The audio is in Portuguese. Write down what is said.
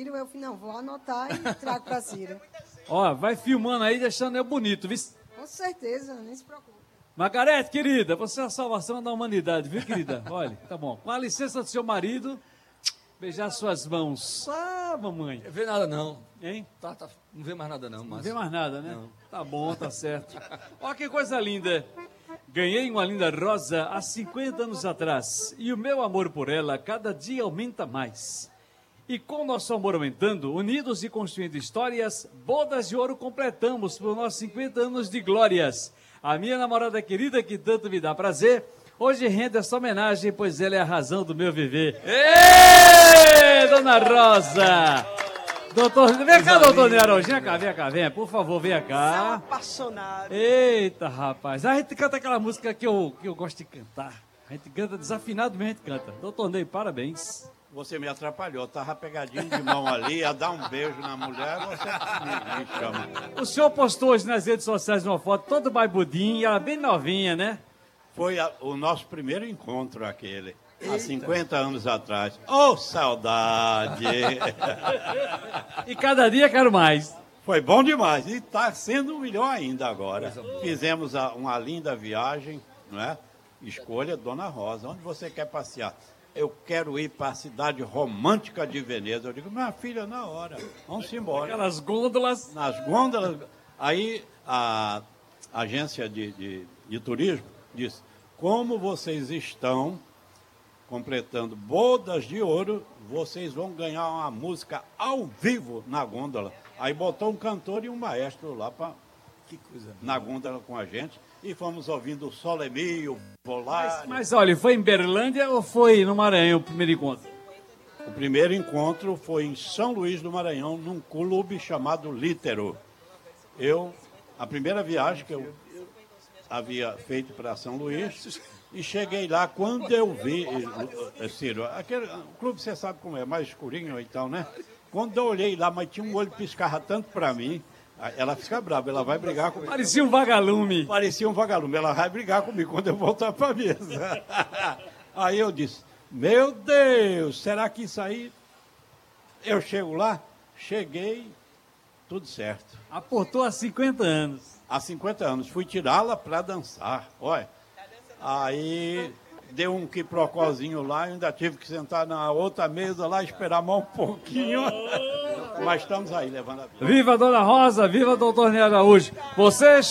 Ciro. Eu falei, não, vou anotar e trago para Ciro. Ó, vai filmando aí, deixando eu bonito, viu? Com certeza, nem se preocupe. Margarete, querida, você é a salvação da humanidade, viu, querida? Olha, tá bom. Com a licença do seu marido, beijar suas mãos. Ah, mamãe. Não vê nada, não. Hein? Não vê mais nada, não, Não Márcio. vê mais nada, né? Não. Tá bom, tá certo. Olha que coisa linda. Ganhei uma linda rosa há 50 anos atrás e o meu amor por ela cada dia aumenta mais. E com nosso amor aumentando, unidos e construindo histórias, bodas de ouro completamos por nossos 50 anos de glórias. A minha namorada querida, que tanto me dá prazer, hoje rende essa homenagem, pois ela é a razão do meu viver. Ê, Dona Rosa! Doutor, vem cá, doutor Nero, vem cá, venha, por favor, venha cá. Apaixonado. Eita, rapaz, a gente canta aquela música que eu gosto de cantar. A gente canta desafinado, mas a gente canta. Doutor Ney, parabéns. Você me atrapalhou, tava pegadinho de mão ali, ia dar um beijo na mulher, você me chama. O senhor postou hoje nas redes sociais uma foto todo barbudinho e ela bem novinha, né? Foi o nosso primeiro encontro aquele, há 50 anos atrás. Oh, saudade! E cada dia quero mais. Foi bom demais, e está sendo melhor ainda agora. Fizemos uma linda viagem, não é? Escolha Dona Rosa, onde você quer passear? Eu quero ir para a cidade romântica de Veneza. Eu digo, minha filha, na hora, vamos embora. Aquelas gôndolas. Nas gôndolas. Aí a agência de turismo disse, como vocês estão completando bodas de ouro, vocês vão ganhar uma música ao vivo na gôndola. Aí botou um cantor e um maestro lá na gôndola com a gente. E fomos ouvindo o Solemi, o Volare. Mas olha, foi em Berlândia ou foi no Maranhão o primeiro encontro? O primeiro encontro foi em São Luís do Maranhão, num clube chamado Lítero. A primeira viagem que eu havia feito para São Luís, e cheguei lá, quando eu vi, Ciro, aquele clube você sabe como é, mais escurinho e tal, né? Quando eu olhei lá, mas tinha um olho que piscava tanto para mim, ela fica brava, ela vai brigar comigo. Parecia um vagalume. Parecia um vagalume, ela vai brigar comigo quando eu voltar para a mesa. Aí eu disse, meu Deus, será que isso aí... Eu chego lá, cheguei, tudo certo. Aportou há 50 anos. Há 50 anos, fui tirá-la para dançar, olha. Aí deu um quiprocózinho lá, eu ainda tive que sentar na outra mesa lá, esperar mais um pouquinho. Mas estamos aí, levando a vida. Viva a Dona Rosa, viva o doutor Ney Araújo. Você